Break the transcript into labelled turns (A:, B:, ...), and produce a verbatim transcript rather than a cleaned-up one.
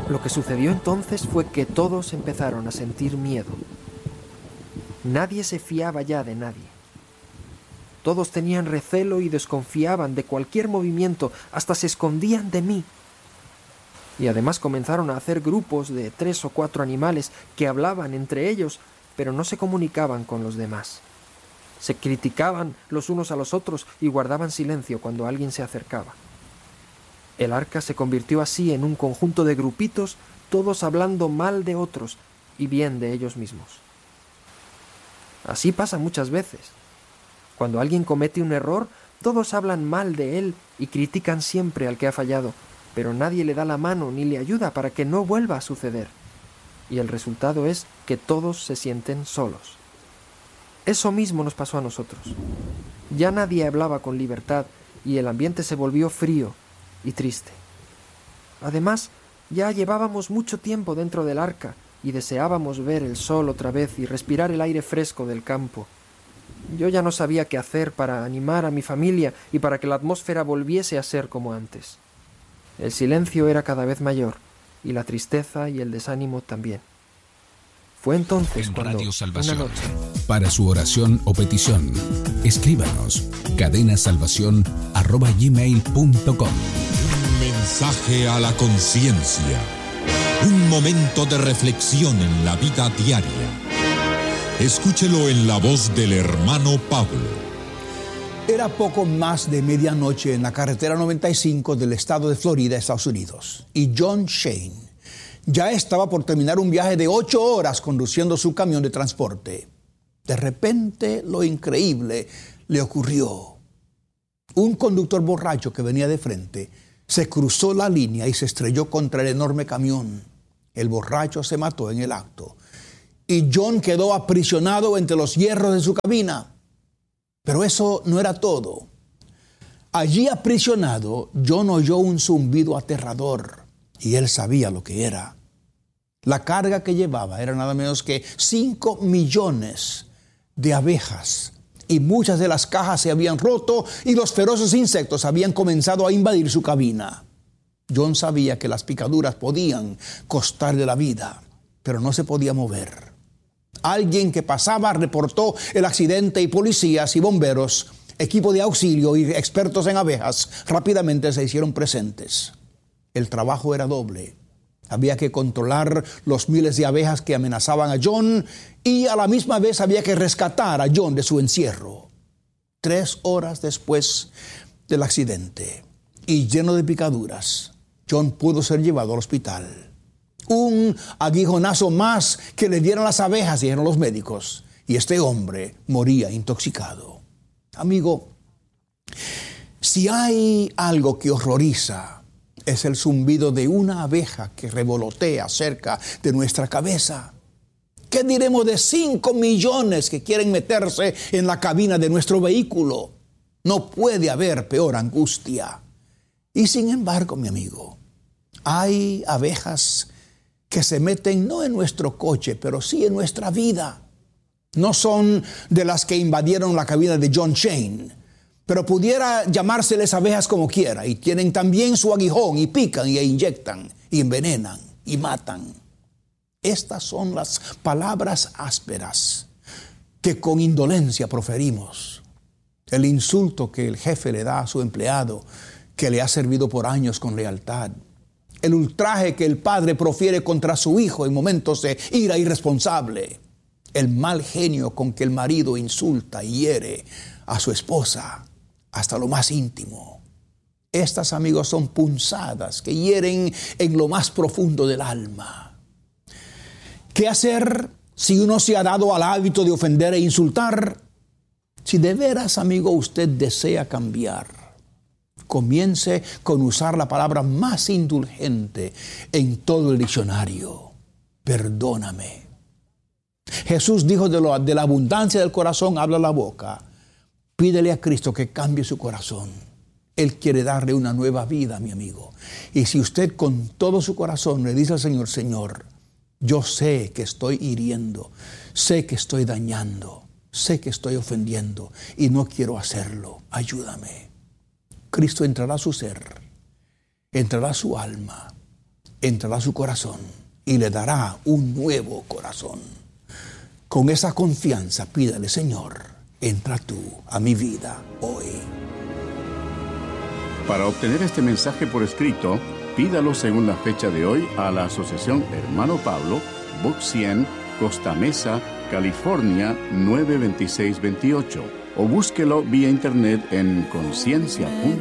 A: Lo que sucedió entonces fue que todos empezaron a sentir miedo. Nadie se fiaba ya de nadie. Todos tenían recelo y desconfiaban de cualquier movimiento, hasta se escondían de mí. Y además comenzaron a hacer grupos de tres o cuatro animales que hablaban entre ellos, pero no se comunicaban con los demás. Se criticaban los unos a los otros y guardaban silencio cuando alguien se acercaba. El arca se convirtió así en un conjunto de grupitos, todos hablando mal de otros y bien de ellos mismos. Así pasa muchas veces. Cuando alguien comete un error, todos hablan mal de él y critican siempre al que ha fallado, pero nadie le da la mano ni le ayuda para que no vuelva a suceder. Y el resultado es que todos se sienten solos. Eso mismo nos pasó a nosotros. Ya nadie hablaba con libertad y el ambiente se volvió frío y triste. Además, ya llevábamos mucho tiempo dentro del arca y deseábamos ver el sol otra vez y respirar el aire fresco del campo. Yo ya no sabía qué hacer para animar a mi familia y para que la atmósfera volviese a ser como antes. El silencio era cada vez mayor y la tristeza y el desánimo también. Fue entonces
B: en
A: cuando,
B: Radio Salvación,
A: una noche,
B: para su oración o petición, escríbanos cadenasalvación arroba gmail punto com.
C: Un mensaje a la conciencia. Un momento de reflexión en la vida diaria. Escúchelo en la voz del hermano Pablo.
D: Era poco más de medianoche en la carretera noventa y cinco del estado de Florida, Estados Unidos, y John Shane ya estaba por terminar un viaje de ocho horas conduciendo su camión de transporte. De repente, lo increíble le ocurrió. Un conductor borracho que venía de frente se cruzó la línea y se estrelló contra el enorme camión. El borracho se mató en el acto y John quedó aprisionado entre los hierros de su cabina. Pero eso no era todo. Allí aprisionado, John oyó un zumbido aterrador y él sabía lo que era. La carga que llevaba era nada menos que cinco millones de abejas y muchas de las cajas se habían roto y los feroces insectos habían comenzado a invadir su cabina. John sabía que las picaduras podían costarle la vida, pero no se podía mover. Alguien que pasaba reportó el accidente y policías y bomberos, equipo de auxilio y expertos en abejas rápidamente se hicieron presentes. El trabajo era doble. Había que controlar los miles de abejas que amenazaban a John y a la misma vez había que rescatar a John de su encierro. Tres horas después del accidente y lleno de picaduras, John pudo ser llevado al hospital. Un aguijonazo más que le dieron las abejas, dijeron los médicos, y este hombre moría intoxicado. Amigo, si hay algo que horroriza, es el zumbido de una abeja que revolotea cerca de nuestra cabeza. ¿Qué diremos de cinco millones que quieren meterse en la cabina de nuestro vehículo? No puede haber peor angustia. Y sin embargo, mi amigo, hay abejas que se meten no en nuestro coche, pero sí en nuestra vida. No son de las que invadieron la cabina de John Shane, pero pudiera llamárseles abejas como quiera, y tienen también su aguijón, y pican, y inyectan, y envenenan, y matan. Estas son las palabras ásperas que con indolencia proferimos. El insulto que el jefe le da a su empleado, que le ha servido por años con lealtad. El ultraje que el padre profiere contra su hijo en momentos de ira irresponsable. El mal genio con que el marido insulta y hiere a su esposa hasta lo más íntimo. Estas, amigos, son punzadas que hieren en lo más profundo del alma. ¿Qué hacer si uno se ha dado al hábito de ofender e insultar? Si de veras, amigo, usted desea cambiar, comience con usar la palabra más indulgente en todo el diccionario: perdóname. Jesús dijo, de, lo, de la abundancia del corazón habla la boca. Pídele a Cristo que cambie su corazón. Él quiere darle una nueva vida, mi amigo. Y si usted con todo su corazón le dice al Señor: Señor, yo sé que estoy hiriendo, sé que estoy dañando, sé que estoy ofendiendo y no quiero hacerlo, ayúdame. Cristo entrará a su ser, entrará a su alma entrará a su corazón y le dará un nuevo corazón. Con esa confianza, pídale: Señor, entra tú a mi vida hoy.
E: Para obtener este mensaje por escrito, pídalo según la fecha de hoy a la Asociación Hermano Pablo, Box cien, Costa Mesa, California nueve dos seis dos ocho, o búsquelo vía internet en conciencia punto